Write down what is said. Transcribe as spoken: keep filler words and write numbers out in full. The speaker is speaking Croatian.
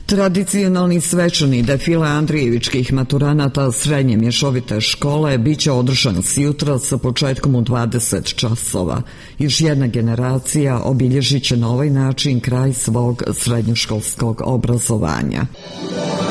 Tradicionalni svečani defile Andrijevičkih maturanata srednje mješovite škole biće održan sjutra sa početkom u dvadeset časova. Još jedna generacija obilježit će na ovaj način kraj svog srednjoškolskog obrazovanja.